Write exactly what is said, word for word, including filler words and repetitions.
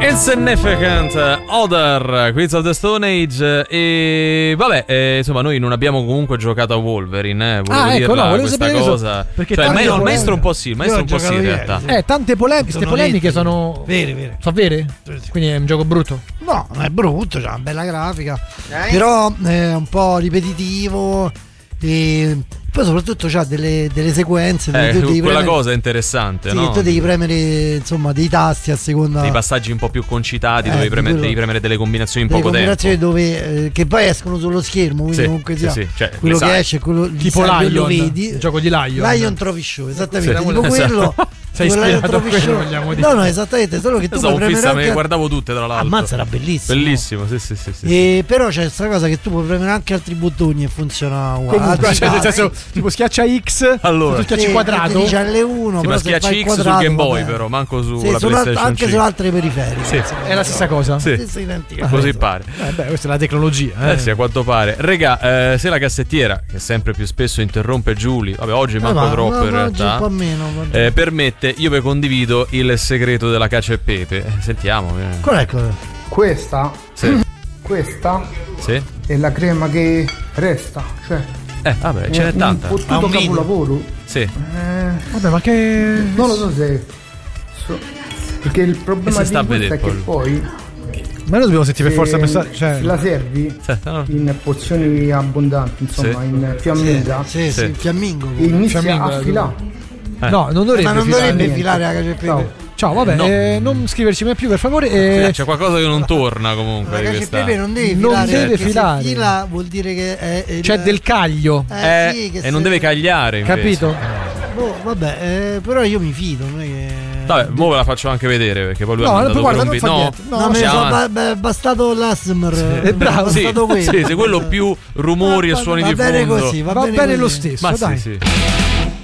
Insignificant Other, Queens of the Stone Age. E vabbè, eh, insomma, noi non abbiamo comunque giocato a Wolverine, eh, volevo ah, ecco, dirla, no, volevo questa sapere cosa. Perché cioè, il, ma- polemiche, il maestro un po' sì, il maestro un po' sì in realtà. Eh, tante polemiche, queste polemiche sono vere, vere. Sono vere? Quindi è un gioco brutto? No, non è brutto, c'ha una bella grafica, eh? Però è un po' ripetitivo e poi soprattutto c'ha delle, delle sequenze eh, tu devi quella premere, cosa è interessante, sì, no? tu devi premere insomma dei tasti a seconda dei passaggi un po' più concitati, eh, devi, premere, quello, devi premere delle combinazioni in delle poco combinazioni tempo dove, eh, che poi escono sullo schermo, quindi sì, comunque sia sì, sì, cioè, quello che sai. esce, quello tipo sai, Lion, lo vedi, il gioco di Lion Lion Trophy Show, esattamente, sì, tipo quello. Sei ispirato a quello, vogliamo dire. No, no, esattamente, solo che tu so, puoi premere anche... anche... me guardavo tutte tra l'altro. Ammazza, era bellissimo. Bellissimo, sì, sì, sì, sì, e però c'è questa cosa che tu puoi premere anche altri bottoni e funziona uguale. Comunque, cioè, nel senso, tipo schiaccia X, allora, tu schiacci sì, quadrato. Dice alle uno, sì, però ma se schiacci fai X quadrato, sul Game Boy, vabbè. però manco su sì, la sulla, PlayStation anche cinque. su altre periferiche. Sì. È la stessa cosa. Sì. Stessa identica. Ah, così pare. Eh beh, questa è la tecnologia. Eh, eh sì, a quanto pare. Regà, eh, se la cassettiera, che sempre più spesso interrompe Giulia, vabbè, oggi manco eh, ma, troppo ma, in realtà. Un po' meno. Eh, permette, io vi condivido il segreto della cacio e pepe. Eh, sentiamo. Eh. Qual è quello? Questa? Sì. Questa? Sì. È la crema che resta, cioè. Eh, vabbè, ce n'è un tanta. fottuto Ah, un capolavoro. Sì. Eh, Vabbè, ma che. non lo so se. So, perché il problema E se di sta a questa è vedere che poi? poi. Ma noi dobbiamo sentire per forza messaggio. Cioè... la servi Sì, no. in porzioni abbondanti, insomma, Sì. in fiamminga. Sì, sì, Sì. fiammingo. E inizia Fiamminga, a filare. Eh. No, non dovrebbe Ma non filare. dovrebbe niente. filare la cacio e pepe. Ciao. Ciao, vabbè, No. eh, non scriverci mai più per favore. Eh, Eh, c'è qualcosa che non torna comunque. La di cacio e questa... pepe non deve Non filare. deve perché filare. Se fila vuol dire che è. è c'è il- del caglio. Eh, Eh, sì, che e se- non deve cagliare invece. Capito? Boh, vabbè, eh, però io mi fido, non è che. Vabbè, mo ve la faccio anche vedere perché poi lui No, ha mandato guarda, per un non fa vi- niente. no, No, No, me ne siamo so, avanti. ba- ba- bastato l'Asmer. È bravo. Sì, bastato quello. sì, se quello più rumori Va- e suoni va di bene fondo. così, va, Va bene, bene così. lo stesso, Ma dai. sì, sì.